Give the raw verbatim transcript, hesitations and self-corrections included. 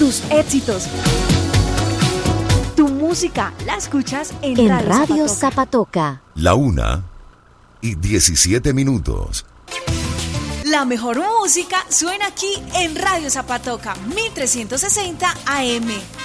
tus éxitos. Tu música la escuchas en, en Radio, Radio Zapatoca. Zapatoca. La una y diecisiete minutos. La mejor música suena aquí en Radio Zapatoca, mil trescientos sesenta A M.